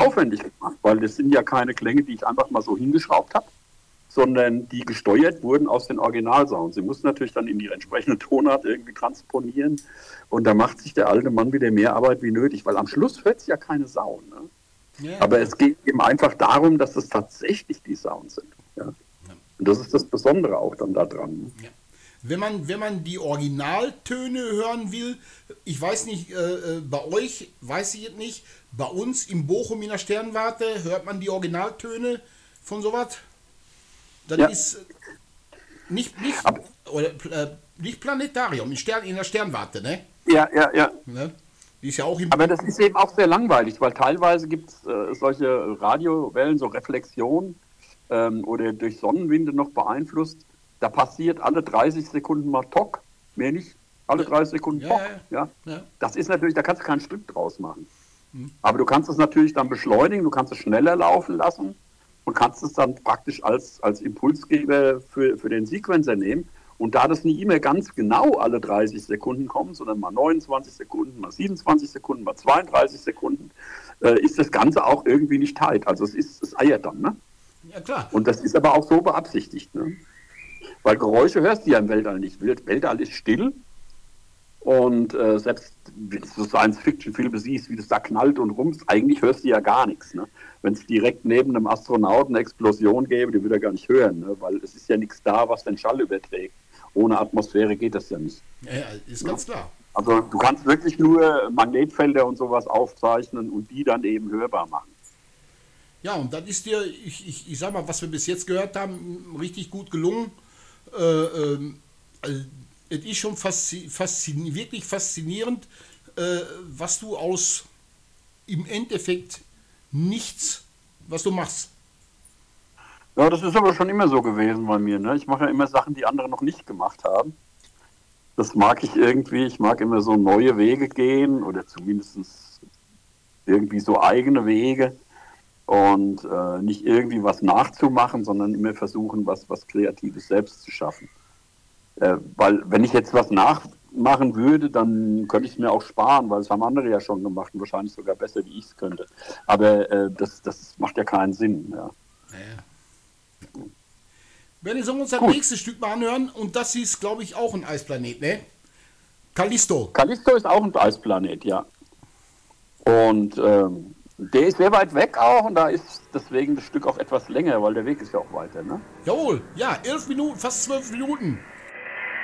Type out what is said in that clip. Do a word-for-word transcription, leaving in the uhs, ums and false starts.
aufwendig gemacht, weil das sind ja keine Klänge, die ich einfach mal so hingeschraubt habe, sondern die gesteuert wurden aus den Originalsounds. Sie mussten natürlich dann in die entsprechende Tonart irgendwie transponieren und da macht sich der alte Mann wieder mehr Arbeit wie nötig, weil am Schluss hört es ja keine Sau. Ne? Ja, aber ja. Es geht eben einfach darum, dass es tatsächlich die Sounds sind. Ja? Ja. Und das ist das Besondere auch dann da dran. Ja. Wenn man, wenn man die Originaltöne hören will, ich weiß nicht, äh, bei euch weiß ich es nicht, bei uns im Bochum in der Sternwarte hört man die Originaltöne von sowas. Das ja. ist nicht, nicht, Aber, oder, äh, nicht Planetarium, in, Stern, in der Sternwarte, ne? Ja, ja, ja. Ne? Die ist ja auch im Aber das ist eben auch sehr langweilig, weil teilweise gibt es äh, solche Radiowellen, so Reflexionen ähm, oder durch Sonnenwinde noch beeinflusst. Da passiert alle dreißig Sekunden mal Tock, mehr nicht, alle dreißig Sekunden Tock. Ja, ja. Ja. Das ist natürlich, da kannst du kein Stück draus machen. Mhm. Aber du kannst es natürlich dann beschleunigen, du kannst es schneller laufen lassen und kannst es dann praktisch als, als Impulsgeber für, für den Sequencer nehmen. Und da das nicht immer ganz genau alle dreißig Sekunden kommt, sondern mal neunundzwanzig Sekunden, mal siebenundzwanzig Sekunden, mal zweiunddreißig Sekunden, äh, ist das Ganze auch irgendwie nicht tight. Also es ist, es eiert dann, ne? Ja, klar. Und das ist aber auch so beabsichtigt, ne? Weil Geräusche hörst du ja im Weltall nicht. Weltall ist still und äh, selbst wenn du so Science-Fiction-Filme siehst, wie das da knallt und rumst, eigentlich hörst du ja gar nichts. Ne? Wenn es direkt neben einem Astronauten eine Explosion gäbe, die würde er gar nicht hören, ne? Weil es ist ja nichts da, was den Schall überträgt. Ohne Atmosphäre geht das ja nicht. Ja, ja, ist ganz ja. klar. Also du kannst wirklich nur Magnetfelder und sowas aufzeichnen und die dann eben hörbar machen. Ja, und dann ist dir, ich, ich, ich sag mal, was wir bis jetzt gehört haben, richtig gut gelungen. Äh, ähm, also, es ist schon faszi faszin wirklich faszinierend, äh, was du aus im Endeffekt nichts, was du machst. Ja, das ist aber schon immer so gewesen bei mir. Ne? Ich mache ja immer Sachen, die andere noch nicht gemacht haben. Das mag ich irgendwie. Ich mag immer so neue Wege gehen oder zumindest irgendwie so eigene Wege und äh, nicht irgendwie was nachzumachen, sondern immer versuchen, was, was Kreatives selbst zu schaffen. Äh, weil wenn ich jetzt was nachmachen würde, dann könnte ich es mir auch sparen, weil es haben andere ja schon gemacht und wahrscheinlich sogar besser, wie ich es könnte. Aber äh, das, das macht ja keinen Sinn. Ja. Ja. Wenn sollen wir uns das Gut. nächste Stück mal anhören und das ist, glaube ich, auch ein Eisplanet, ne? Callisto. Callisto ist auch ein Eisplanet, ja. Und ähm, der ist sehr weit weg auch und da ist deswegen das Stück auch etwas länger, weil der Weg ist ja auch weiter, ne? Jawohl, ja, elf Minuten, fast zwölf Minuten.